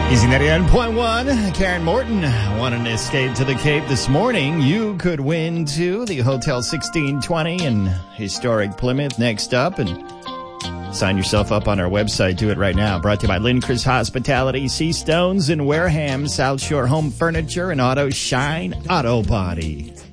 Easy 99.1, Karen Morton wanting to escape to the Cape this morning. You could win, too, the Hotel 1620 in historic Plymouth next up. And sign yourself up on our website. Do it right now. Brought to you by Lindquist Hospitality, Seastones in Wareham, South Shore Home Furniture, and Auto Shine Auto Body.